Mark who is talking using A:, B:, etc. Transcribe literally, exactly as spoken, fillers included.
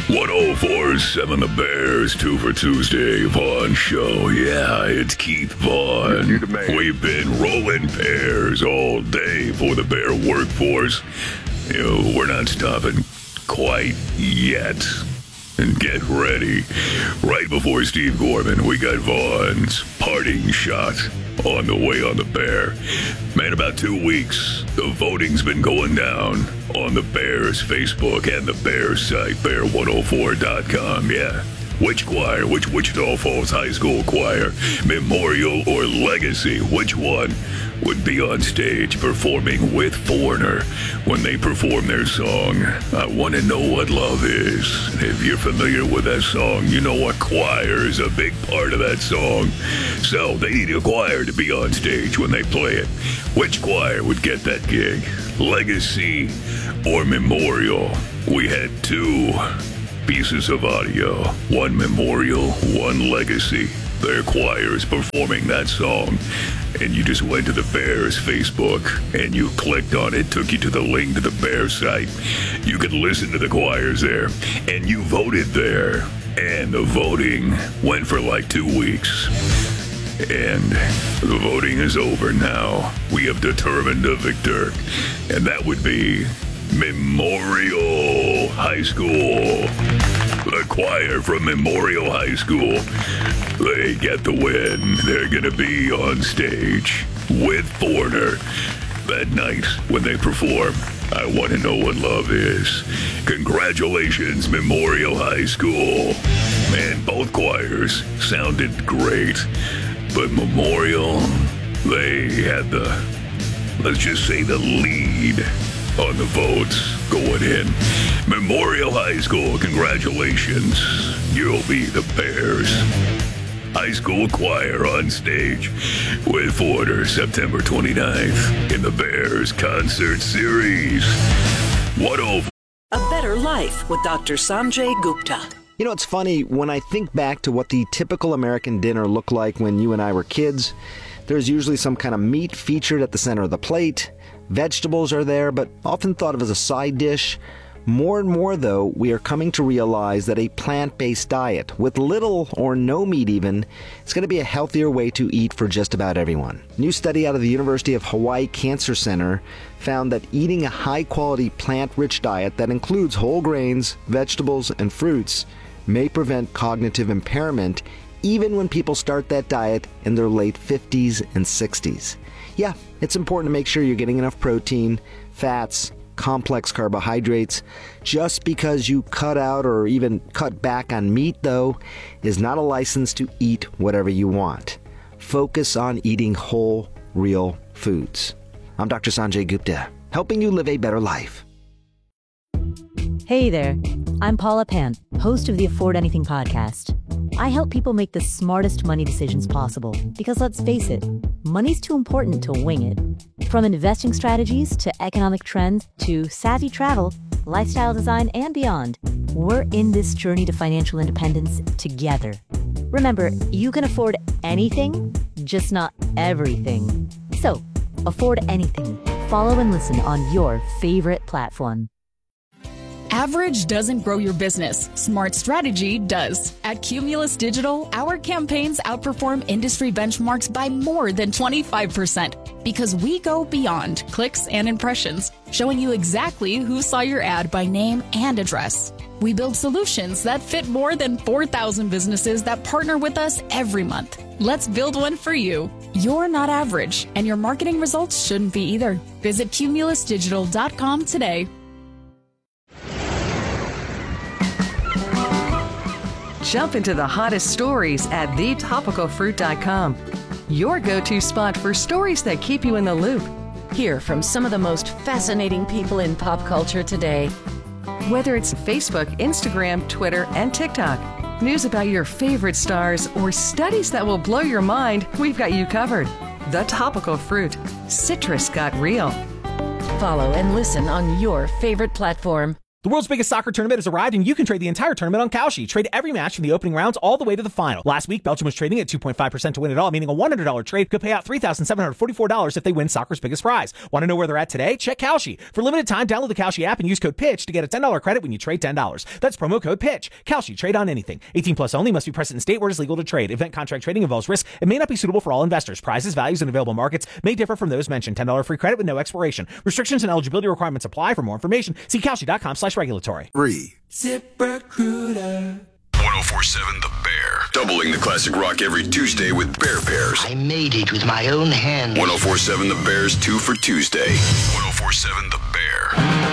A: one oh four point seven The Bears, two for Tuesday, Vaughn Show. Yeah, it's Keith Vaughn.
B: You're the man.
A: We've been rolling bears all day for the bear workforce. You know, we're not stopping quite yet. And get ready. Right before Steve Gorman, we got Vaughn's parting shot on the way on the Bear. Man, about two weeks, the voting's been going down on the Bears Facebook and the Bears site, bear one oh four dot com. Yeah. Which choir, which Wichita Falls High School choir, Memorial or Legacy, which one would be on stage performing with Foreigner when they perform their song, I Want to Know What Love Is? If you're familiar with that song, you know what choir is a big part of that song. So they need a choir to be on stage when they play it. Which choir would get that gig? Legacy or Memorial? We had two pieces of audio, one Memorial, one Legacy. Their choirs performing that song, and you just went to the Bears Facebook and you clicked on it, took you to the link to the Bears site. You could listen to the choirs there, and you voted there, and the voting went for like two weeks. And the voting is over now. We have determined a victor, and that would be Memorial High School. The choir from Memorial High School, they get the win. They're going to be on stage with Foreigner that night when they perform I Want to Know What Love Is. Congratulations, Memorial High School. Man, both choirs sounded great, but Memorial, they had the, let's just say, the lead on the votes going in. Memorial High School, congratulations. You'll be the Bears High School Choir on stage with Foreigner September twenty-ninth in the Bears Concert Series. one oh four
C: A Better Life with Doctor Sanjay Gupta.
D: You know, it's funny, when I think back to what the typical American dinner looked like when you and I were kids, there's usually some kind of meat featured at the center of the plate. Vegetables are there, but often thought of as a side dish. More and more, though, we are coming to realize that a plant-based diet, with little or no meat even, is going to be a healthier way to eat for just about everyone. A new study out of the University of Hawaii Cancer Center found that eating a high-quality plant-rich diet that includes whole grains, vegetables, and fruits may prevent cognitive impairment even when people start that diet in their late fifties and sixties. Yeah, it's important to make sure you're getting enough protein, fats, complex carbohydrates. Just because you cut out or even cut back on meat, though, is not a license to eat whatever you want. Focus on eating whole, real foods. I'm Doctor Sanjay Gupta, helping you live a better life.
E: Hey there, I'm Paula Pan, host of the Afford Anything podcast. I help people make the smartest money decisions possible because, let's face it, money's too important to wing it. From investing strategies to economic trends to savvy travel, lifestyle design, and beyond, we're in this journey to financial independence together. Remember, you can afford anything, just not everything. So, afford anything. Follow and listen on your favorite platform.
F: Average doesn't grow your business. Smart strategy does. At Cumulus Digital, our campaigns outperform industry benchmarks by more than twenty-five percent because we go beyond clicks and impressions, showing you exactly who saw your ad by name and address. We build solutions that fit more than four thousand businesses that partner with us every month. Let's build one for you. You're not average, and your marketing results shouldn't be either. Visit cumulus digital dot com today.
G: Jump into the hottest stories at the topical fruit dot com. Your go-to spot for stories that keep you in the loop.
H: Hear from some of the most fascinating people in pop culture today.
G: Whether it's Facebook, Instagram, Twitter, and TikTok, news about your favorite stars, or studies that will blow your mind, we've got you covered. The Topical Fruit. Citrus got real.
H: Follow and listen on your favorite platform.
B: The world's biggest soccer tournament has arrived, and you can trade the entire tournament on Kalshi. Trade every match from the opening rounds all the way to the final. Last week, Belgium was trading at two point five percent to win it all, meaning a one hundred dollars trade could pay out three thousand seven hundred forty-four dollars if they win soccer's biggest prize. Want to know where they're at today? Check Kalshi. For limited time, download the Kalshi app and use code PITCH to get a ten dollars credit when you trade ten dollars. That's promo code PITCH. Kalshi, trade on anything. eighteen plus only, must be present in state where it is legal to trade. Event contract trading involves risk and may not be suitable for all investors. Prizes, values, and available markets may differ from those mentioned. ten dollars free credit with no expiration. Restrictions and eligibility requirements apply. For more information, see Kalshi.com slash regulatory.
I: ZipRecruiter. one oh four point seven The Bear. Doubling the classic rock every Tuesday with Bear Pairs.
J: I made it with my own hands.
I: one oh four point seven The Bear's two for Tuesday. one oh four point seven The Bear.